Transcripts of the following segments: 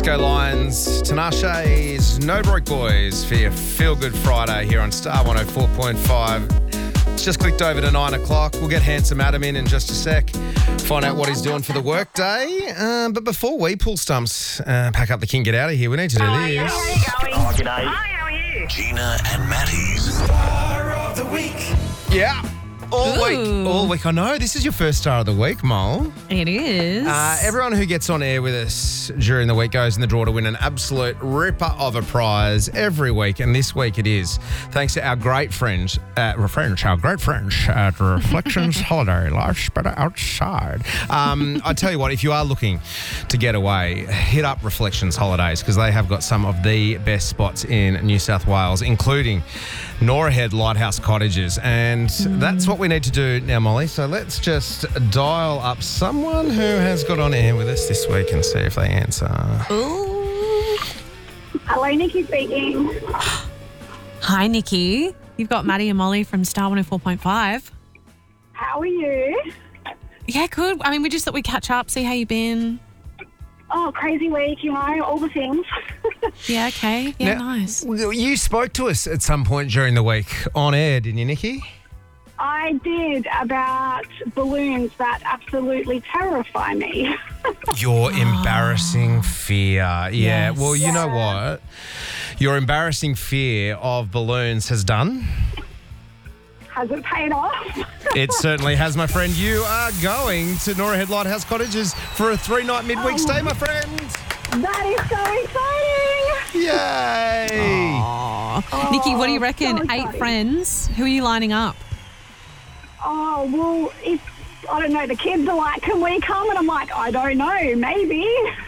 Go Lions. Tinashe's No Broke Boys for your Feel Good Friday here on Star 104.5. It's just clicked over to 9 o'clock. We'll get Handsome Adam in just a sec, find out what he's doing for the workday. But before we pull stumps, pack up the king, get out of here, we need to do this. Yeah, how are you going? Oh, g'day. Hi, how are you? Gina and Matty's Star of the week. Yeah. All week. I know. This is your first star of the week, Mole. It is. Everyone who gets on air with us during the week goes in the draw to win an absolute ripper of a prize every week. And this week it is thanks to our great friends at Reflections Holiday. Life's better outside. I tell you what, if you are looking to get away, hit up Reflections Holidays because they have got some of the best spots in New South Wales, including Nora Head Lighthouse Cottages. And that's what we need to do now, Molly. So let's just dial up someone who has got on air with us this week and see if they answer. Ooh. Hello, Nikki speaking. Hi, Nikki. You've got Maddie and Molly from Star 104.5. How are you? Yeah, good. I mean, we just thought we'd catch up, see how you've been. Oh, crazy week, all the things. Yeah, okay. Yeah, Now, nice. You spoke to us at some point during the week on air, didn't you, Nikki? I did, about balloons that absolutely terrify me. Your embarrassing fear. Yeah. Yes. Well, you know what? Your embarrassing fear of balloons has done. Has it paid off? It certainly has, my friend. You are going to Nora Head Lighthouse Cottages for a 3-night midweek stay, my friend. That is so exciting. Yay! Aw. Nikki, what do you reckon? so 8 exciting. friends. Who are you lining up? Oh, well, I don't know, the kids are like, can we come? And I'm like, I don't know, maybe.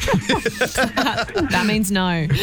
That means no. Do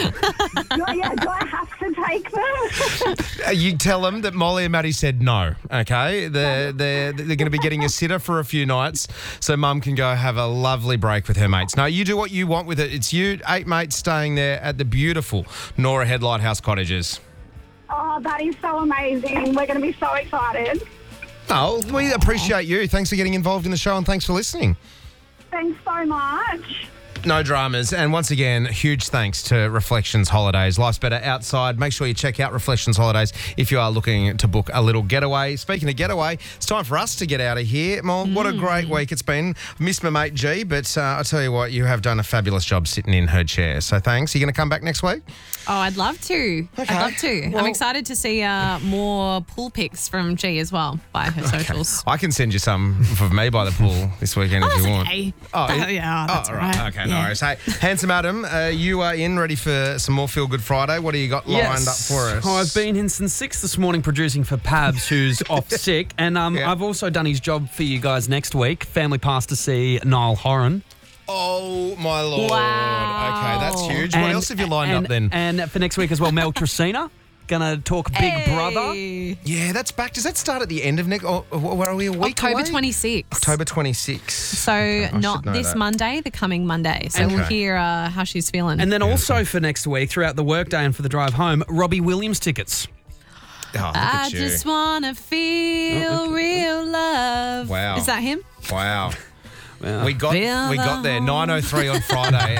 I have to take them? You tell them that Molly and Maddie said no, okay? They're going to be getting a sitter for a few nights so Mum can go have a lovely break with her mates. No, you do what you want with it. It's you, 8 mates staying there at the beautiful Nora Head Lighthouse Cottages. Oh, that is so amazing. We're going to be so excited. Oh, we appreciate you. Thanks for getting involved in the show and thanks for listening. Thanks so much. No dramas. And once again, huge thanks to Reflections Holidays. Life's better outside. Make sure you check out Reflections Holidays if you are looking to book a little getaway. Speaking of getaway, it's time for us to get out of here. Mol, what a great week it's been. Miss my mate G, but I tell you what, you have done a fabulous job sitting in her chair. So thanks. Are you going to come back next week? Oh, I'd love to. Okay. I'd love to. Well- I'm excited to see more pool pics from G as well by her socials. I can send you some of me by the pool this weekend if you want. Okay. Oh, Yeah, that's all all right. Okay, no Yeah. worries. Hey, Handsome Adam, you are in, ready for some more Feel Good Friday. What do you got lined up for us? Oh, I've been in since 6 this morning producing for Pabs, who's off sick. And Yeah. I've also done his job for you guys next week. Family pass to see Niall Horan. Oh, my Lord. Wow. Okay, that's huge. What else have you lined up then? And for next week as well, Mel Tresina. Gonna talk Big Brother. Yeah, that's back. Does that start at the end of next? Or where are we, a week October away? 26th. October 26th. So I not should know this that. Monday, the coming Monday. So Okay. we'll hear how she's feeling. And then also for next week, throughout the workday and for the drive home, Robbie Williams tickets. Oh, look I at you. just want to feel real love. Wow. Is that him? Wow. We got there 9:03 on Friday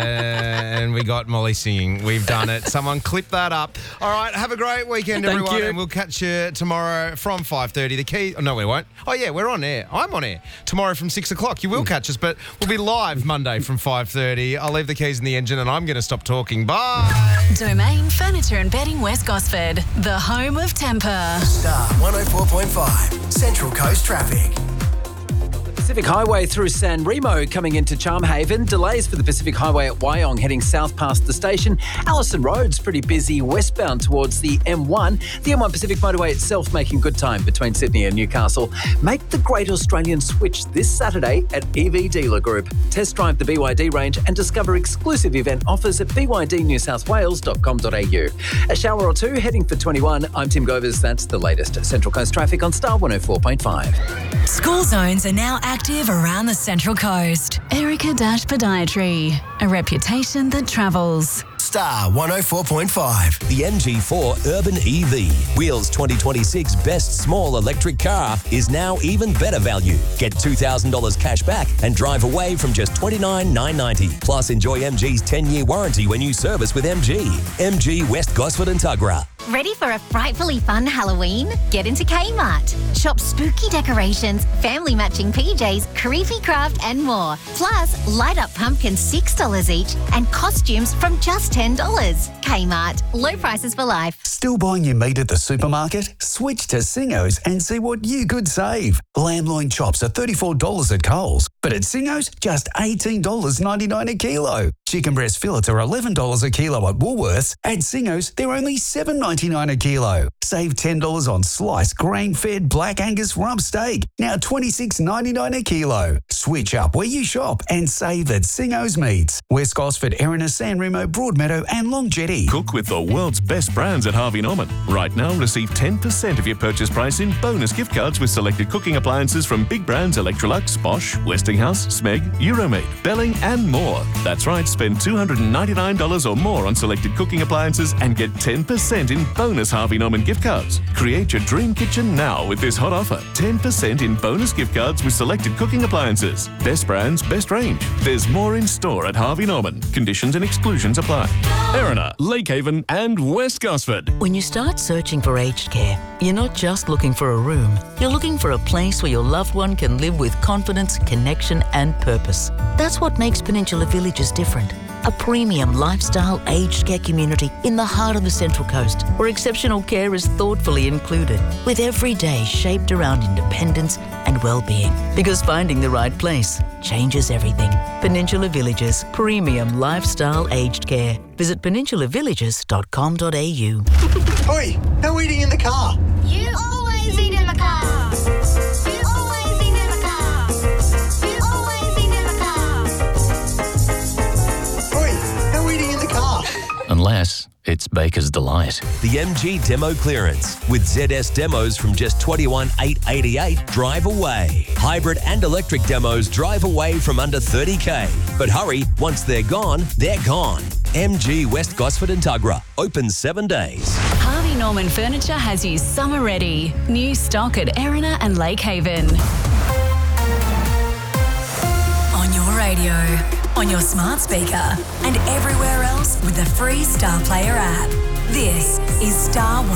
and we got Molly singing. We've done it. Someone clip that up. All right, have a great weekend, Thank everyone, you. and we'll catch you tomorrow from 5:30. The key. Oh, no, we won't. Oh yeah, we're on air. I'm on air tomorrow from 6 o'clock. You will catch us, but we'll be live Monday from 5:30. I'll leave the keys in the engine and I'm going to stop talking. Bye. Domain Furniture and Bedding West Gosford, the home of temper. Star 104.5 Central Coast Traffic. Pacific Highway through San Remo coming into Charmhaven. Delays for the Pacific Highway at Wyong heading south past the station. Allison Road's pretty busy westbound towards the M1. The M1 Pacific Motorway itself making good time between Sydney and Newcastle. Make the Great Australian Switch this Saturday at EV Dealer Group. Test drive the BYD range and discover exclusive event offers at bydnewsouthwales.com.au. A shower or two heading for 21. I'm Tim Govers. That's the latest Central Coast Traffic on Star 104.5. School zones are now active active around the Central Coast. Erica-Podiatry, a reputation that travels. Star 104.5. The MG4 Urban EV, Wheels 2026 best small electric car, is now even better value. Get $2,000 cash back and drive away from just $29,990. Plus, enjoy MG's 10-year warranty when you service with MG. MG West Gosford and Tuggerah. Ready for a frightfully fun Halloween? Get into Kmart. Shop spooky decorations, family matching PJs, creepy craft and more. Plus, light up pumpkins $6 each and costumes from just $10. Kmart. Low prices for life. Still buying your meat at the supermarket? Switch to Singo's and see what you could save. Lamb loin chops are $34 at Coles, but at Singo's, just $18.99 a kilo. Chicken breast fillets are $11 a kilo at Woolworths. At Singo's, they're only $7.99 a kilo. Save $10 on sliced grain-fed Black Angus rump steak, now $26.99 a kilo. Switch up where you shop and save at Singo's Meats. West Gosford, Erina, San Remo, Broadmeadow and Long Jetty. Cook with the world's best brands at Harvey Norman. Right now, receive 10% of your purchase price in bonus gift cards with selected cooking appliances from big brands Electrolux, Bosch, Westinghouse, Smeg, Euromade, Belling and more. That's right, spend $299 or more on selected cooking appliances and get 10% in bonus Harvey Norman gift cards. Create your dream kitchen now with this hot offer. 10% in bonus gift cards with selected cooking appliances. Best brands, best range. There's more in store at Harvey Norman. Conditions and exclusions apply. Erina, Lakehaven and West Gosford. When you start searching for aged care, you're not just looking for a room. You're looking for a place where your loved one can live with confidence, connection and purpose. That's what makes Peninsula Villages different. A premium lifestyle aged care community in the heart of the Central Coast, where exceptional care is thoughtfully included, with every day shaped around independence and well-being. Because finding the right place changes everything. Peninsula Villages, premium lifestyle aged care. Visit peninsulavillages.com.au. Oi, no eating in the car. You always eat in the car. You always eat in the car. You always eat in the car. Oi, no eating in the car. Unless it's Baker's Delight. The MG Demo Clearance. With ZS demos from just $21,888, drive away. Hybrid and electric demos drive away from under $30K. But hurry, once they're gone, they're gone. MG West Gosford and Tuggerah. Open 7 days. Harvey Norman Furniture has you summer ready. New stock at Erina and Lakehaven. On your radio, on your smart speaker, and everywhere else with the free Star Player app. This is Star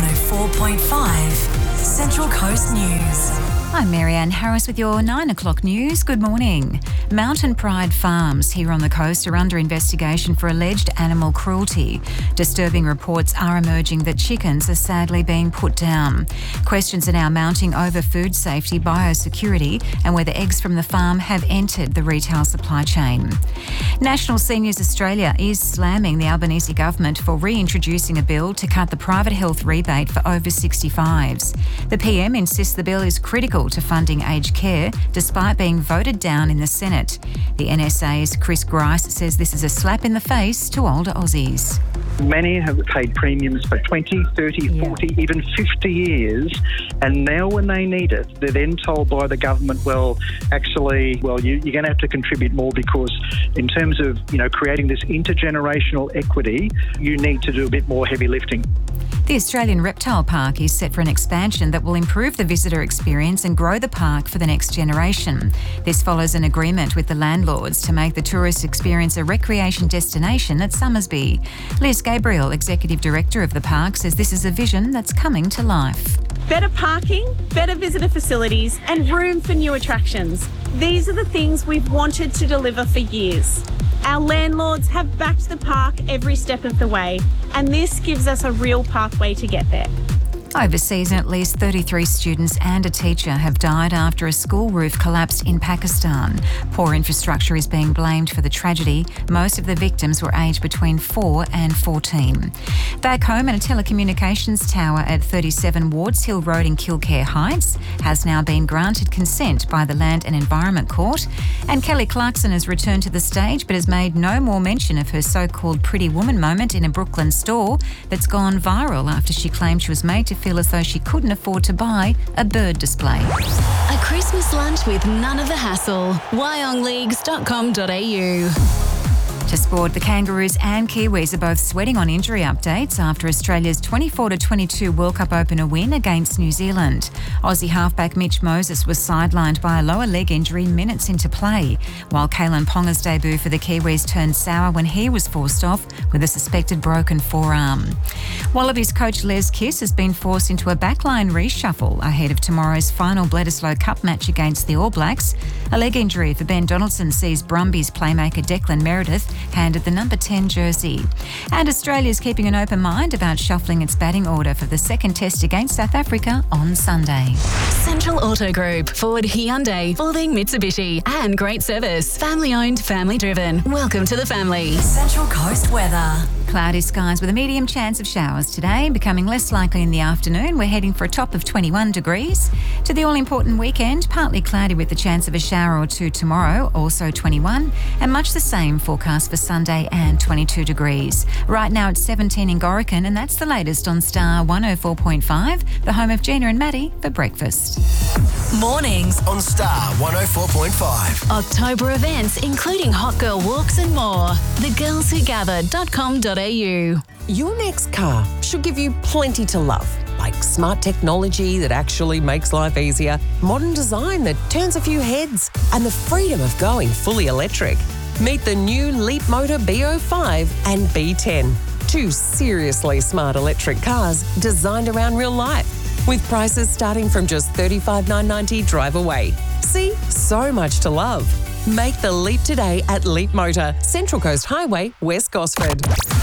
104.5 Central Coast News. I'm Marianne Harris with your 9 o'clock news. Good morning. Mountain Pride Farms here on the coast are under investigation for alleged animal cruelty. Disturbing reports are emerging that chickens are sadly being put down. Questions are now mounting over food safety, biosecurity, and whether eggs from the farm have entered the retail supply chain. National Seniors Australia is slamming the Albanese government for reintroducing a bill to cut the private health rebate for over 65s. The PM insists the bill is critical to funding aged care, despite being voted down in the Senate. The NSA's Chris Grice says this is a slap in the face to older Aussies. Many have paid premiums for 20, 30, 40, even 50 years, and now when they need it, they're then told by the government, you're going to have to contribute more because in terms of, creating this intergenerational equity, you need to do a bit more heavy lifting. The Australian Reptile Park is set for an expansion that will improve the visitor experience and grow the park for the next generation. This follows an agreement with the landlords to make the tourist experience a recreation destination at Summersby. Liz Gabriel, Executive Director of the park, says this is a vision that's coming to life. Better parking, better visitor facilities and room for new attractions. These are the things we've wanted to deliver for years. Our landlords have backed the park every step of the way, and this gives us a real pathway to get there. Overseas, at least 33 students and a teacher have died after a school roof collapsed in Pakistan. Poor infrastructure is being blamed for the tragedy. Most of the victims were aged between 4 and 14. Back home, a telecommunications tower at 37 Wards Hill Road in Kilcare Heights has now been granted consent by the Land and Environment Court. And Kelly Clarkson has returned to the stage but has made no more mention of her so-called Pretty Woman moment in a Brooklyn store that's gone viral after she claimed she was made to feel as though she couldn't afford to buy a bird display. A Christmas lunch with none of the hassle. wyongleagues.com.au. To sport, the Kangaroos and Kiwis are both sweating on injury updates after Australia's 24-22 World Cup opener win against New Zealand. Aussie halfback Mitch Moses was sidelined by a lower leg injury minutes into play, while Kalen Ponga's debut for the Kiwis turned sour when he was forced off with a suspected broken forearm. Wallabies coach Les Kiss has been forced into a backline reshuffle ahead of tomorrow's final Bledisloe Cup match against the All Blacks. A leg injury for Ben Donaldson sees Brumbies playmaker Declan Meredith handed the number 10 jersey. And Australia's keeping an open mind about shuffling its batting order for the second test against South Africa on Sunday. Central Auto Group, Ford, Hyundai, Spalding, Mitsubishi, and great service. Family owned, family driven. Welcome to the family. Central Coast weather. Cloudy skies with a medium chance of showers today, becoming less likely in the afternoon. We're heading for a top of 21 degrees. To the all-important weekend, partly cloudy with the chance of a shower or two tomorrow, also 21, and much the same forecast for Sunday and 22 degrees. Right now it's 17 in Gorican, and that's the latest on Star 104.5, the home of Gina and Maddie for breakfast. Mornings on Star 104.5. October events, including hot girl walks and more. Thegirlswhogather.com.au. Your next car should give you plenty to love, like smart technology that actually makes life easier, modern design that turns a few heads, and the freedom of going fully electric. Meet the new Leapmotor B05 and B10. Two seriously smart electric cars designed around real life, with prices starting from just $35,990 drive away. See, so much to love. Make the leap today at Leapmotor, Central Coast Highway, West Gosford.